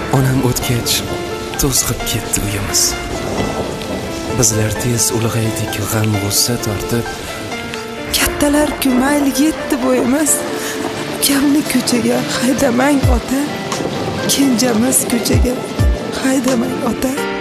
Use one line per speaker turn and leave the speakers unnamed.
Onam o'tgach, to'zg'ib ketdi uyimiz. Bizlar tez ulg'aydik, g'am-g'ussa tortib.
Kattalar-ku mayli yetdi bo'yimiz. Ukamni ko'chaga haydamang ota. Kenjamiz ko'chaga haydamang ota.